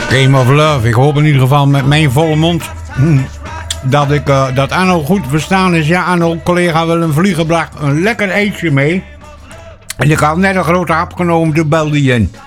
Game of Love. Ik hoop in ieder geval met mijn volle mond dat Arno goed verstaan is. Ja, Arno, collega Willem Vliegen bracht een lekker eitje mee. En ik had net een grote hap genomen, toen belde je in.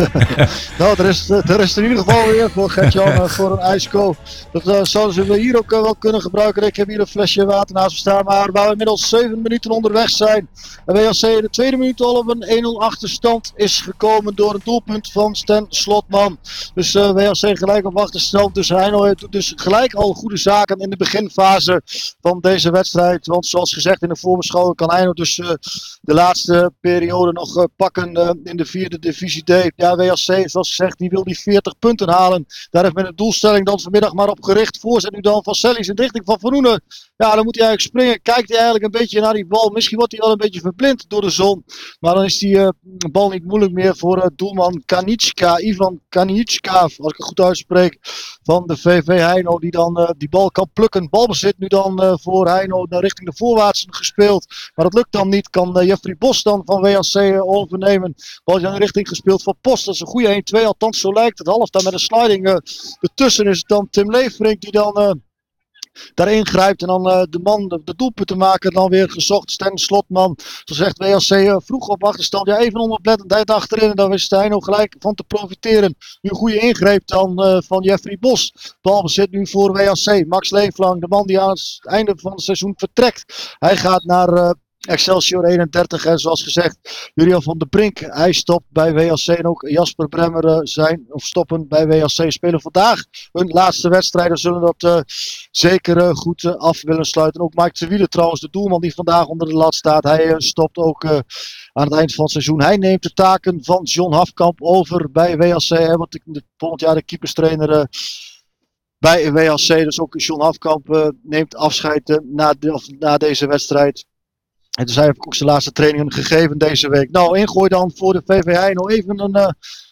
Nou, er is in ieder geval weer voor Gert-Jan voor een ijsko. Dat zouden ze hier ook wel kunnen gebruiken. Ik heb hier een flesje water naast me staan. Maar waar we inmiddels 7 minuten onderweg zijn. En WHC in de tweede minuut al op een 1-0 achterstand is gekomen door een doelpunt van Sten Slotman. Dus WHC gelijk op achterstand. Dus Heino doet dus gelijk al goede zaken in de beginfase van deze wedstrijd. Want zoals gezegd in de voorbeschouwing kan Heino dus de laatste periode nog pakken in de vierde divisie D. Ja, WHC, zoals gezegd, die wil die 40 punten halen. Daar heeft men de doelstelling dan vanmiddag maar op gericht. Voorzet nu dan van Sellies in de richting van Van Oenen. Ja, dan moet hij eigenlijk springen. Kijkt hij eigenlijk een beetje naar die bal. Misschien wordt hij wel een beetje verblind door de zon. Maar dan is die bal niet moeilijk meer voor doelman Kanitschka. Ivan Kanitschka, als ik het goed uitspreek, van de VV Heino. Die dan die bal kan plukken. Balbezit nu dan voor Heino naar richting de voorwaartsen gespeeld. Maar dat lukt dan niet. Kan Jeffrey Bos dan van WHC overnemen. Bal is in de richting gespeeld voor Post. Dat is een goede 1-2. Althans, zo lijkt het. Half daar met een sliding ertussen is het dan Tim Leefrink die dan daarin grijpt. En dan de man, de doelpunten maken dan weer gezocht. Sten Slotman. Zo zegt WHC vroeg op achterstand. Ja, even onoplettendheid achterin. En dan wist hij nog gelijk van te profiteren. Nu een goede ingreep dan van Jeffrey Bos. Balbezit nu voor WHC. Max Leeflang, de man die aan het einde van het seizoen vertrekt. Hij gaat naar Excelsior 31 en zoals gezegd Julian van der Brink, hij stopt bij WHC en ook Jasper Bremmer stoppen bij WHC, spelen vandaag hun laatste wedstrijden, zullen dat zeker goed af willen sluiten. Ook Mike de Wiele trouwens, de doelman die vandaag onder de lat staat, hij stopt ook aan het eind van het seizoen. Hij neemt de taken van John Hafkamp over bij WHC, want volgend jaar de keeperstrainer bij WHC, dus ook John Hafkamp neemt afscheid na deze wedstrijd. En dus hij heeft ook zijn laatste trainingen gegeven deze week. Nou, ingooi dan voor de VV Heino. Even een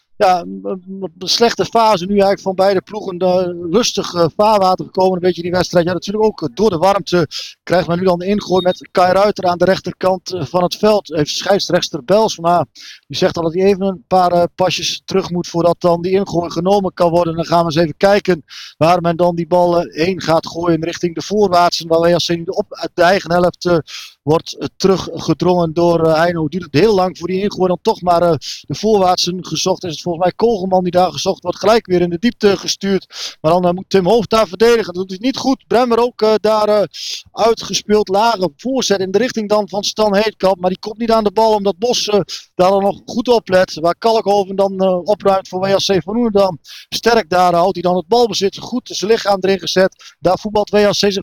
slechte fase nu eigenlijk van beide ploegen. Rustig vaarwater gekomen een beetje die wedstrijd. Ja, natuurlijk ook door de warmte krijgt men nu dan de ingooi met Kai Ruiter aan de rechterkant van het veld. Heeft scheidsrechter Belsma. Die zegt al dat hij even een paar pasjes terug moet voordat dan die ingooi genomen kan worden. Dan gaan we eens even kijken waar men dan die bal heen gaat gooien richting de voorwaartsen. Waar WHC nu op de eigen helft wordt teruggedrongen door Heino. Duurt het heel lang voor die ingooi dan toch maar de voorwaartsen gezocht. Is het volgens mij Kogelman die daar gezocht wordt. Gelijk weer in de diepte gestuurd. Maar dan moet Tim Hoofd daar verdedigen. Dat doet hij niet goed. Bremmer ook daar uitgespeeld. Lage voorzet in de richting dan van Stan Heetkamp. Maar die komt niet aan de bal omdat Bos daar dan nog goed oplet. Waar Kalkhoven dan opruimt voor WHC Van Oenen dan. Sterk daar houdt hij dan het balbezit. Goed zijn lichaam erin gezet. Daar voetbalt WHC zich.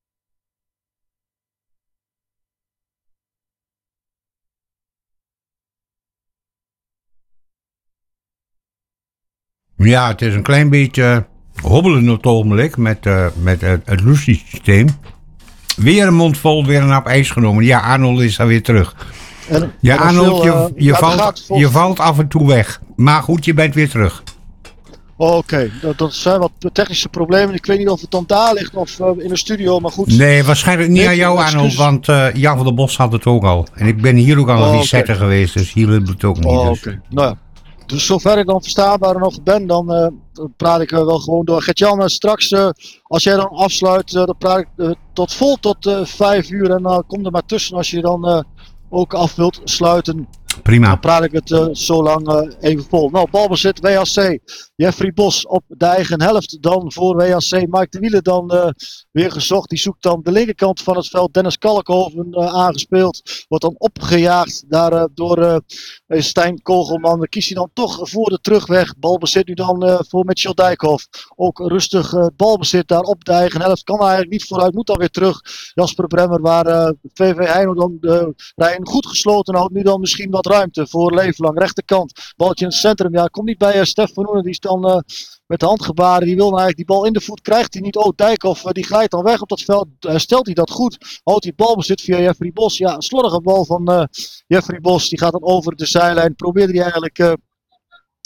Ja, het is een klein beetje hobbelen op het ogenblik met het Lucie-systeem. Weer een mond vol, weer een hap ijs genomen. Ja, Arnold is daar weer terug. Ja, Arnold, je valt af en toe weg. Maar goed, je bent weer terug. Oké, dat zijn wat technische problemen. Ik weet niet of het dan daar ligt of in de studio, maar goed. Nee, waarschijnlijk niet aan jou, Arnold, want Jan van der Bos had het ook al. En ik ben hier ook al een resetter geweest, dus hier lukt het ook niet. Oké, nou ja. Dus zover ik dan verstaanbaar nog ben, dan praat ik wel gewoon door. Gert-Jan, straks als jij dan afsluit, dan praat ik tot 5 uur. En dan kom er maar tussen als je dan ook af wilt sluiten. Prima. Dan praat ik het zo lang even vol. Nou, balbezit WHC. Jeffrey Bos op de eigen helft dan voor WHC. Mike de Wiele dan weer gezocht. Die zoekt dan de linkerkant van het veld. Dennis Kalkhoven aangespeeld. Wordt dan opgejaagd daar door Stijn Kogelman. Dan kiest hij dan toch voor de terugweg. Balbezit nu dan voor Mitchell Dijkhoff. Ook rustig balbezit daar op de eigen helft. Kan eigenlijk niet vooruit. Moet dan weer terug. Jasper Bremmer waar VV Heino dan de rijen goed gesloten houdt. Nu dan misschien wat ruimte voor Leeflang. Rechterkant. Balletje in het centrum. Ja, komt niet bij Stef van Oenen. Die is dan met de handgebaren. Die wil dan eigenlijk die bal in de voet. Krijgt hij niet. Oh, Dijkhoff die glijdt dan weg op dat veld. Stelt hij dat goed. Houdt hij balbezit via Jeffrey Bos. Ja, een slordige bal van Jeffrey Bos. Die gaat dan over de zijlijn. Probeerde hij eigenlijk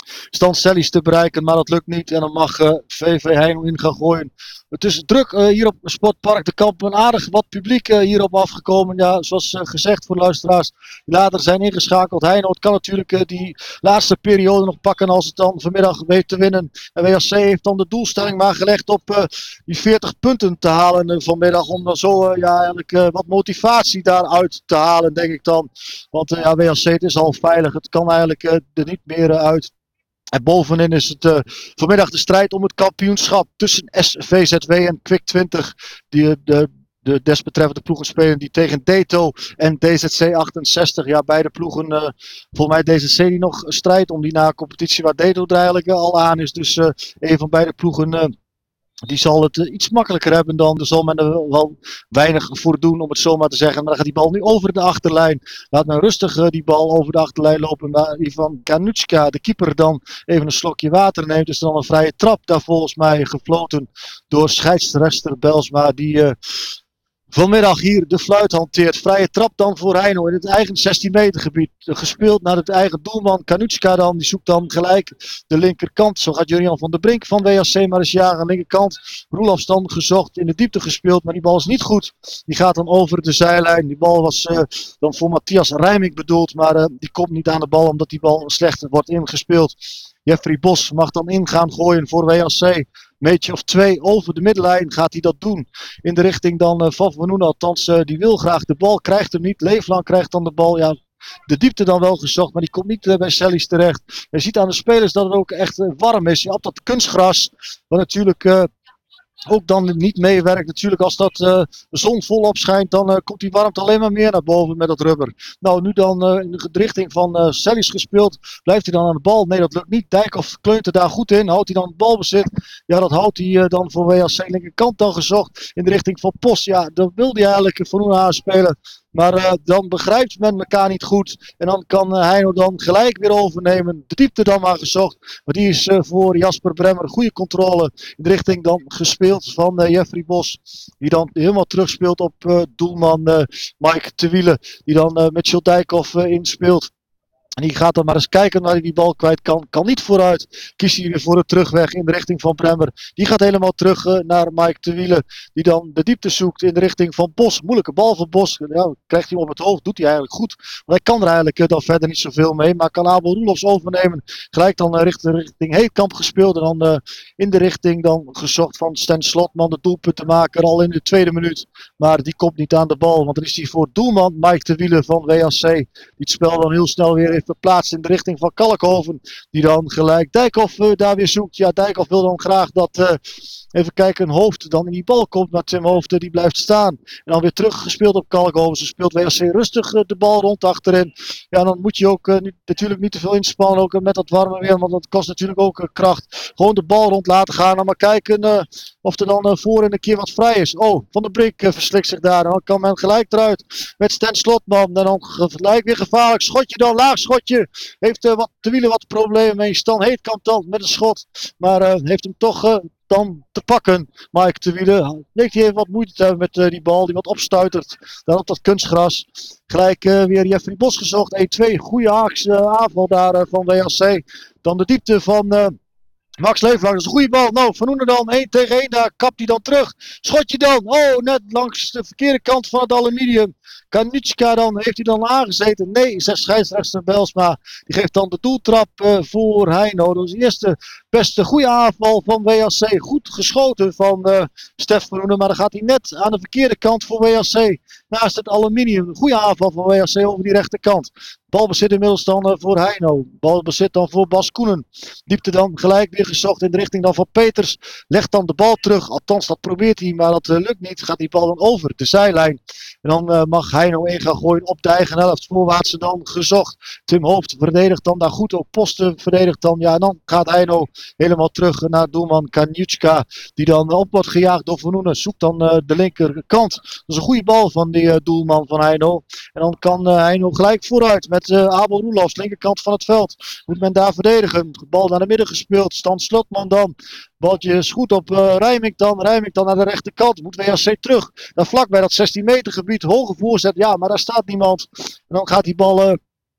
stand Sellies te bereiken, maar dat lukt niet. En dan mag VV Heino in gaan gooien. Het is druk hier op Sportpark de Kamp. Een aardig wat publiek hierop afgekomen. Ja, zoals gezegd voor de luisteraars die later zijn ingeschakeld. Heino, het kan natuurlijk die laatste periode nog pakken als het dan vanmiddag weet te winnen. En WHC heeft dan de doelstelling maar gelegd op die 40 punten te halen vanmiddag. Om dan zo eigenlijk wat motivatie daaruit te halen, denk ik dan. Want WHC het is al veilig. Het kan eigenlijk er niet meer uit. En bovenin is het vanmiddag de strijd om het kampioenschap tussen SVZW en Quick 20. Die de desbetreffende ploegen spelen die tegen Deto en DZC 68. Ja, beide ploegen, volgens mij DZC die nog strijdt om die na-competitie waar Deto er eigenlijk al aan is. Dus een van beide ploegen die zal het iets makkelijker hebben dan. Er zal men er wel weinig voor doen, om het zo maar te zeggen. Maar dan gaat die bal nu over de achterlijn. Laat men rustig die bal over de achterlijn lopen. Maar Ivan Kanutska, de keeper, dan even een slokje water neemt. Dus dan een vrije trap daar volgens mij gefloten door scheidsrechter Belsma. Die vanmiddag hier de fluit hanteert. Vrije trap dan voor Heino in het eigen 16 meter gebied. Gespeeld naar het eigen doelman Kanutska dan. Die zoekt dan gelijk de linkerkant. Zo gaat Jurian van der Brink van WHC maar eens jagen aan de linkerkant. Roelofs dan gezocht, in de diepte gespeeld. Maar die bal is niet goed. Die gaat dan over de zijlijn. Die bal was dan voor Matthias Rijmink bedoeld. Maar die komt niet aan de bal omdat die bal slecht wordt ingespeeld. Jeffrey Bos mag dan ingaan gooien voor WHC. Meetje of 2 over de middenlijn gaat hij dat doen. In de richting dan van Vanoen. Althans, die wil graag de bal. Krijgt hem niet. Leeflang krijgt dan de bal. Ja, de diepte dan wel gezocht. Maar die komt niet bij Sellies terecht. Je ziet aan de spelers dat het ook echt warm is. Op dat kunstgras. Wat natuurlijk ook dan niet meewerkt. Natuurlijk als dat de zon volop schijnt. Dan komt die warmte alleen maar meer naar boven met dat rubber. Nou, nu dan in de richting van Sellies gespeeld. Blijft hij dan aan de bal? Nee, dat lukt niet. Dijkhoff kleunt er daar goed in. Houdt hij dan het balbezit? Ja, dat houdt hij dan voor WHC linkerkant dan gezocht. In de richting van Post. Ja, dan wilde hij eigenlijk Van Oenen aanspelen. Maar dan begrijpt men elkaar niet goed. En dan kan Heino dan gelijk weer overnemen. De diepte dan maar gezocht. Maar die is voor Jasper Bremmer. Goede controle. In de richting dan gespeeld van Jeffrey Bos. Die dan helemaal terugspeelt op doelman Mike Tewiele. Die dan met Jules Dijkhoff inspeelt. En die gaat dan maar eens kijken waar hij die bal kwijt kan. Kan niet vooruit. Kiest hij weer voor de terugweg in de richting van Bremmer. Die gaat helemaal terug naar Mike Tewiele. Die dan de diepte zoekt in de richting van Bos. Moeilijke bal van Bos. Ja, krijgt hij hem op het hoofd. Doet hij eigenlijk goed. Want hij kan er eigenlijk dan verder niet zoveel mee. Maar kan Abel Roelofs overnemen. Gelijk dan richting Heetkamp gespeeld. En dan in de richting dan gezocht van Sten Slotman. De doelpuntenmaker al in de tweede minuut. Maar die komt niet aan de bal. Want dan is hij voor doelman Mike Tewiele van WHC. Die het spel dan heel snel weer verplaatst in de richting van Kalkhoven. Die dan gelijk Dijkhoff daar weer zoekt. Ja, Dijkhoff wil dan graag dat even kijken, Hoofd dan in die bal komt. Maar Tim Hoofd die blijft staan. En dan weer teruggespeeld op Kalkhoven. Ze speelt WHC rustig de bal rond achterin. Ja, dan moet je ook natuurlijk niet te veel inspannen. Ook met dat warme weer. Want dat kost natuurlijk ook kracht. Gewoon de bal rond laten gaan. En maar kijken of er dan voorin een keer wat vrij is. Oh, Van der Brink verslikt zich daar. En dan kan men gelijk eruit met Sten Slotman. En dan gelijk weer gevaarlijk. Schotje dan, laag schotje. Heeft Tewiele wat problemen mee. Stan Heetkamp dan met een schot. Maar heeft hem toch dan te pakken. Mike Tewiele leek hij even wat moeite te hebben met die bal. Die wat opstuitert. Dan op dat kunstgras. Gelijk weer Jeffrey Bos gezocht. 1-2. Goede aanval daar van WHC. Dan de diepte van Max Leeflang. Dat is een goede bal. Nou, Van Oenen dan 1 tegen 1. Daar kapt hij dan terug. Schotje dan. Oh, net langs de verkeerde kant van het aluminium. Kanutska dan, heeft hij dan aangezeten? Nee, zegt scheidsrechter Belsma. Die geeft dan de doeltrap voor Heino. Dat is de eerste beste goede aanval van WHC. Goed geschoten van Stef Van Oenen. Maar dan gaat hij net aan de verkeerde kant voor WHC. Naast het aluminium. Goede aanval van WHC over die rechterkant. Balbezit inmiddels dan voor Heino. Balbezit dan voor Bas Koenen. Diepte dan gelijk weer gezocht in de richting dan van Peters. Legt dan de bal terug. Althans, dat probeert hij, maar dat lukt niet. Gaat die bal dan over de zijlijn. En dan mag Heino in gaan gooien op de eigen helft. Voorwaarts dan gezocht. Tim Hoofd verdedigt dan daar goed. Ook Posten verdedigt dan. Ja, en dan gaat Heino helemaal terug naar doelman Kanutska. Die dan op wordt gejaagd door Van Oenen. Zoekt dan de linkerkant. Dat is een goede bal van die doelman van Heino. En dan kan Heino gelijk vooruit met Abel Roelofs. Linkerkant van het veld. Moet men daar verdedigen. De bal naar de midden gespeeld. Stan Slotman dan. Baltje is goed op Rijmink dan. Rijmink dan naar de rechterkant. Moet WHC terug. Dan vlak bij dat 16 meter gebied. Hoge voorzet. Ja, maar daar staat niemand. En dan gaat die bal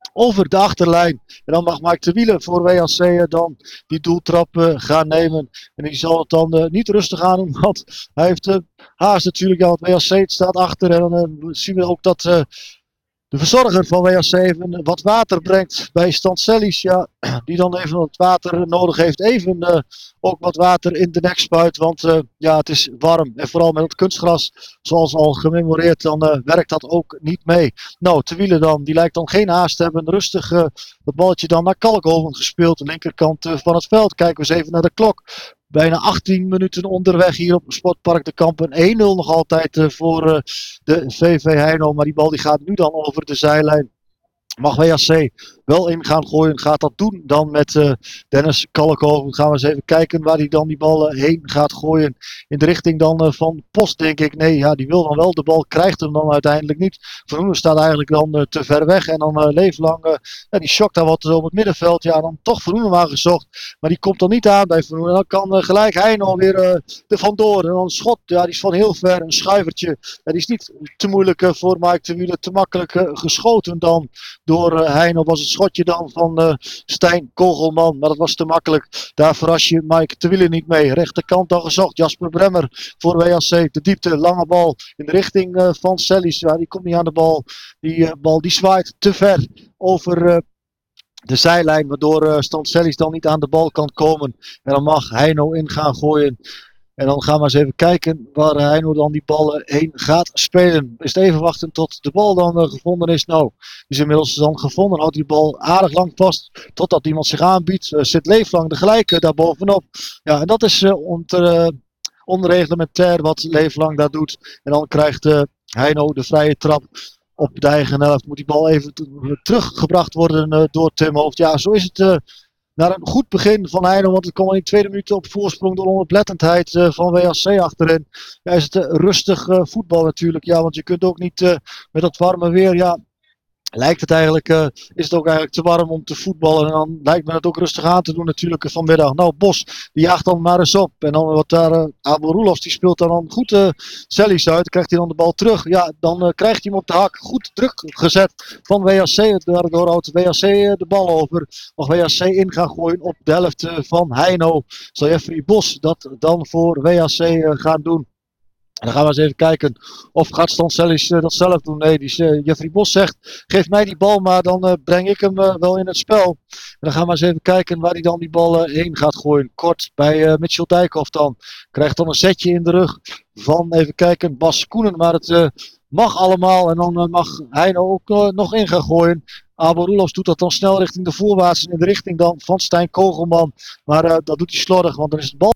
over de achterlijn. En dan mag Mike de Wielen voor WAC dan die doeltrap gaan nemen. En die zal het dan niet rustig aan doen, want hij heeft haast natuurlijk. Ja, want WAC staat achter. En dan zien we ook dat de verzorger van WAC even wat water brengt bij Stancellis. Ja, die dan even wat water nodig heeft. Even ook wat water in de nek spuit. Want ja, het is warm. En vooral met het kunstgras, zoals al gememoreerd, dan werkt dat ook niet mee. Nou, Te Wielen dan, die lijkt dan geen haast te hebben. Rustig dat balletje dan naar Kalkhoven gespeeld. De linkerkant van het veld. Kijken we eens even naar de klok. Bijna 18 minuten onderweg hier op Sportpark de Kampen. 1-0 nog altijd voor de VV Heino. Maar die bal die gaat nu dan over de zijlijn. Mag WAC wel in gaan gooien. Gaat dat doen dan met Dennis Kalkhoven. Gaan we eens even kijken waar hij dan die bal heen gaat gooien. In de richting dan van Post, denk ik. Nee, ja, die wil dan wel de bal. Krijgt hem dan uiteindelijk niet. Verhoeven staat eigenlijk dan te ver weg. En dan Leeflang. Ja, die shokt daar wat op het middenveld. Ja, dan toch Verhoeven maar gezocht. Maar die komt dan niet aan bij Verhoeven. Dan kan gelijk Heino weer er vandoor. En dan een schot. Ja, die is van heel ver. Een schuivertje. Ja, die is niet te moeilijk voor Mike de Wielen. Te makkelijk geschoten dan door Heino. Was het schotje dan van Stijn Kogelman. Maar dat was te makkelijk. Daar verras je Mike de Wielen niet mee. Rechterkant dan gezocht. Jasper Bremmer voor WAC. De diepte, lange bal in de richting van Sellies. Ja, die komt niet aan de bal. Die bal die zwaait te ver over de zijlijn. Waardoor Stan Sellies dan niet aan de bal kan komen. En dan mag Heino in gaan gooien. En dan gaan we eens even kijken waar Heino dan die bal heen gaat spelen. Is het even wachten tot de bal dan gevonden is. Nou, die is inmiddels dan gevonden. Houdt die bal aardig lang vast totdat iemand zich aanbiedt. Zit Leeflang de gelijke daar bovenop. Ja, en dat is onreglementair wat Leeflang daar doet. En dan krijgt Heino de vrije trap. Op de eigen helft moet die bal even teruggebracht worden door Tim Hooft. Ja, zo is het naar een goed begin van Heino. Want het kwam in de tweede minuut op voorsprong door onoplettendheid van WAC achterin. Ja, is het rustig voetbal natuurlijk. Ja, want je kunt ook niet met dat warme weer. Ja, lijkt het eigenlijk, is het ook eigenlijk te warm om te voetballen. En dan lijkt me het ook rustig aan te doen natuurlijk vanmiddag. Nou, Bos, die jaagt dan maar eens op. En dan wat daar, Abel Roelofs, die speelt dan goed Sellies uit. Dan krijgt hij dan de bal terug. Ja, dan krijgt hij hem op de hak. Goed druk gezet van WAC. Daardoor houdt WAC de bal over. Mag WAC in gaan gooien op de helft van Heino. Zal Jeffrey Bos dat dan voor WAC gaan doen. En dan gaan we eens even kijken of gaat Stan Sellies dat zelf doen. Nee, Jeffrey Bos zegt, geef mij die bal maar, dan breng ik hem wel in het spel. En dan gaan we eens even kijken waar hij dan die bal heen gaat gooien. Kort bij Mitchell Dijkhoff dan. Krijgt dan een zetje in de rug van, even kijken, Bas Koenen. Maar het mag allemaal en dan mag Heino ook nog in gaan gooien. Abel Roelofs doet dat dan snel richting de voorwaarts in de richting dan van Stijn Kogelman. Maar dat doet hij slordig, want dan is de bal.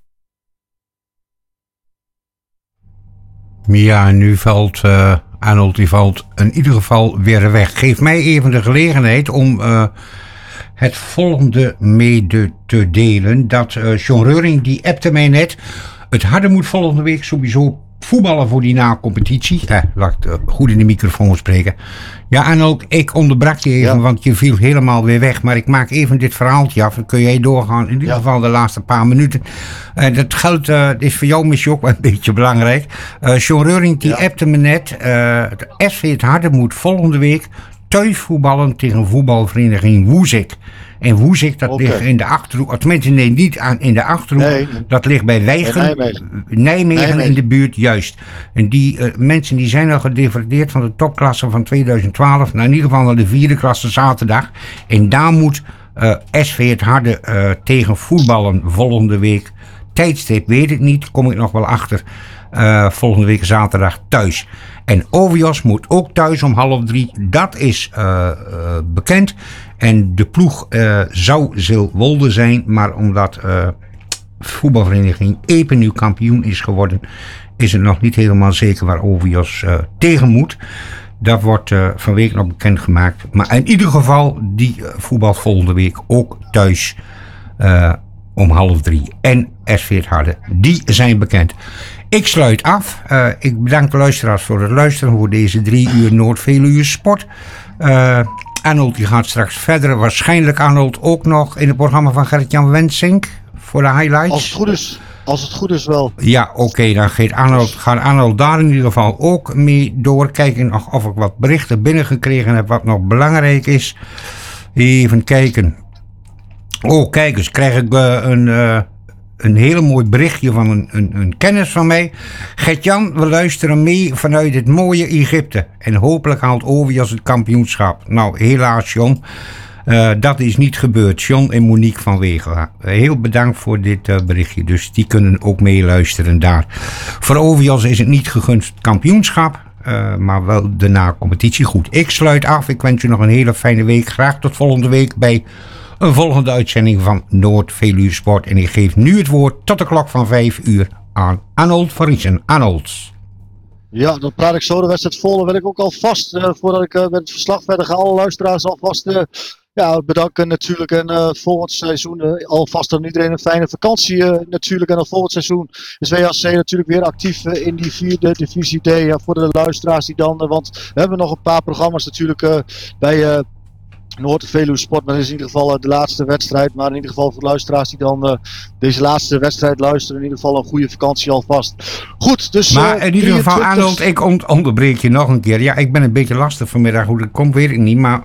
Ja, nu valt Arnold, die valt in ieder geval weer weg. Geef mij even de gelegenheid om het volgende mede te delen. Dat John Reuring, die appte mij net. Het harde moet volgende week sowieso voetballen voor die na-competitie. Laat ik goed in de microfoon spreken. Ja, Arnold, ik onderbrak je even, want je viel helemaal weer weg. Maar ik maak even dit verhaaltje af. Dan kun jij doorgaan, in ieder geval de laatste paar minuten. Dat geldt, is voor jou misschien ook wel een beetje belangrijk. John Reuring, die appte me net. Het SV Het Harde moet volgende week thuis voetballen tegen voetbalvereniging Woezik. En Woezik, dat ligt in de Achterhoek. Tenminste, nee, niet in de Achterhoek. Nee, dat ligt bij Wijchen. Nijmegen in de buurt, juist. En die mensen die zijn al gedegradeerd van de topklasse van 2012. Nou, in ieder geval naar de 4e klasse zaterdag. En daar moet SV Het Harde tegen voetballen volgende week. Tijdstip weet ik niet, kom ik nog wel achter. Volgende week zaterdag thuis. En Ovios moet ook thuis om 2:30. Dat is bekend. En de ploeg zou Zilwolde zijn. Maar omdat voetbalvereniging Epe nu kampioen is geworden, is het nog niet helemaal zeker waar Ovios tegen moet. Dat wordt van week nog bekendgemaakt. Maar in ieder geval, die voetbal volgende week ook thuis om 2:30. En SV Het Harde, die zijn bekend. Ik sluit af. Ik bedank de luisteraars voor het luisteren voor deze 3 uur Noord-Veluwe Sport. Arnold die gaat straks verder. Waarschijnlijk Arnold ook nog in het programma van Gert-Jan Wensink voor de highlights. Als het goed is wel. Ja, oké, dan gaat Arnold daar in ieder geval ook mee door. Kijken of ik wat berichten binnengekregen heb wat nog belangrijk is. Even kijken. Oh, kijk eens, krijg ik een heel mooi berichtje van een kennis van mij. Gert-Jan, we luisteren mee vanuit het mooie Egypte. En hopelijk haalt Ovias het kampioenschap. Nou, helaas, John. Dat is niet gebeurd. John en Monique van Wegela. Heel bedankt voor dit berichtje. Dus die kunnen ook meeluisteren daar. Voor Ovias is het niet gegund kampioenschap. Maar wel de na-competitie. Goed, ik sluit af. Ik wens je nog een hele fijne week. Graag tot volgende week bij een volgende uitzending van Noord-Veluwe Sport. En ik geef nu het woord tot de klok van 5 uur aan Arnold van Riesen. Arnold. Ja, dan praat ik zo de wedstrijd vol. Dan wil ik ook alvast, voordat ik met het verslag verder ga, alle luisteraars alvast bedanken natuurlijk. En volgend seizoen alvast aan iedereen een fijne vakantie natuurlijk. En dan volgend seizoen is WHC natuurlijk weer actief in die 4e divisie D. Ja, voor de luisteraars die dan, want we hebben nog een paar programma's natuurlijk bij Noord-Veluwe Sport, maar dat is in ieder geval de laatste wedstrijd. Maar in ieder geval voor de luisteraars die dan deze laatste wedstrijd luisteren, in ieder geval een goede vakantie alvast. Goed, dus... Maar in ieder geval, Arnold, ik onderbreek je nog een keer. Ja, ik ben een beetje lastig vanmiddag. Hoe dat komt, weet ik niet. Maar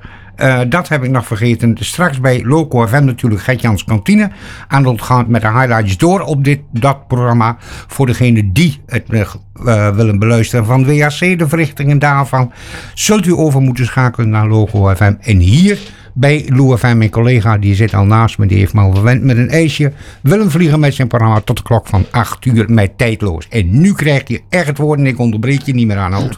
dat heb ik nog vergeten. Straks bij Loco FM natuurlijk Gert-Jans Kantine. Arnold gaat met de highlights door op dat programma. Voor degene die het willen beluisteren van WHC, de verrichtingen daarvan, zult u over moeten schakelen naar Loco FM. En hier bij Lou FM, mijn collega, die zit al naast me, die heeft me al verwend met een ijsje. Willem vliegen met zijn programma tot de klok van 8 uur met Tijdloos. En nu krijg je echt het woord en ik onderbreek je niet meer, Arnold.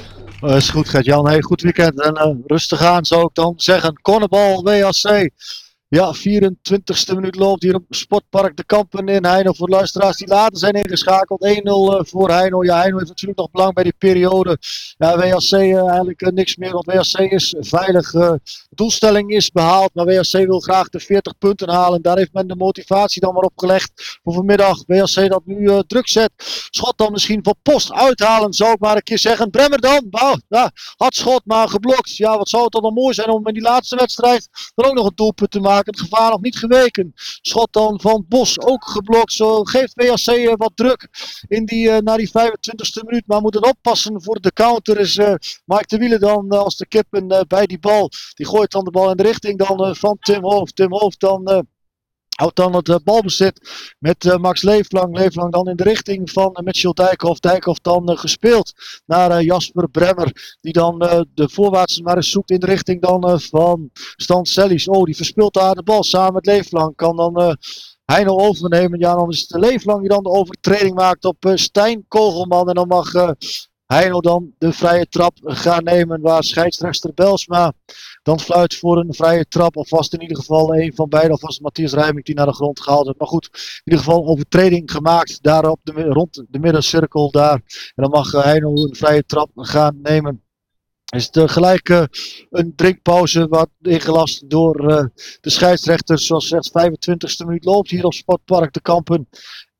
Is goed, Gert-Jan. Hey, goed weekend en rustig aan zou ik dan zeggen. Cornerbal WHC. Ja, 24e minuut loopt hier op Sportpark De Kampen in Heino. Voor de luisteraars die later zijn ingeschakeld. 1-0 voor Heino. Ja, Heino heeft natuurlijk nog belang bij die periode. Ja, WHC eigenlijk niks meer. Want WHC is veilig. Doelstelling is behaald. Maar WHC wil graag de 40 punten halen. Daar heeft men de motivatie dan maar op gelegd. Voor vanmiddag. WHC dat nu druk zet. Schot dan misschien van Post uithalen. Zou ik maar een keer zeggen. Bremmer dan. Ja, had schot maar geblokt. Ja, wat zou het dan nog mooi zijn om in die laatste wedstrijd dan ook nog een doelpunt te maken. Het gevaar nog niet geweken. Schot dan van Bos ook geblokt. Zo geeft WHC wat druk in na die 25e minuut. Maar moet het oppassen voor de counter. Is Mike de Wielen dan als de kippen bij die bal. Die gooit dan de bal in de richting dan van Tim Hoofd. Tim Hoofd dan... houdt dan het balbezit met Max Leeflang. Leeflang dan in de richting van Mitchell Dijkhoff. Dijkhoff dan gespeeld naar Jasper Bremmer. Die dan de voorwaartse maar eens zoekt in de richting dan van Stan Sellies. Oh, die verspeelt daar de bal samen met Leeflang. Kan dan Heino overnemen. Ja, dan is het Leeflang die dan de overtreding maakt op Stijn Kogelman. En dan mag Heino dan de vrije trap gaan nemen. Waar scheidsrechter Belsma dan fluit voor een vrije trap. Alvast in ieder geval een van beiden. Alvast Matthias Rijmink die naar de grond gehaald heeft. Maar goed, in ieder geval overtreding gemaakt. Daar rond de middencirkel daar. En dan mag Heino een vrije trap gaan nemen. Is het gelijk een drinkpauze wat ingelast door de scheidsrechter. Zoals gezegd 25e minuut loopt hier op Sportpark De Kampen.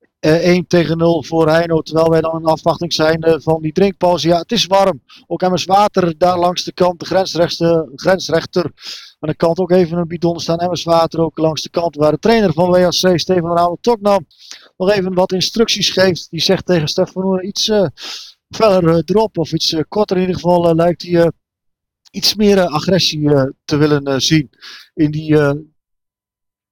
1-0 voor Heino, terwijl wij dan in afwachting zijn van die drinkpauze. Ja, het is warm. Ook Emmers Water daar langs de kant, de grensrechter. Aan de kant ook even een bidon staan. Emmers Water ook langs de kant, waar de trainer van WHC, Stefan Rauwe-Toknam, nog even wat instructies geeft. Die zegt tegen Stefan Noer iets verder erop, of iets korter in ieder geval, lijkt hij iets meer agressie te willen zien in die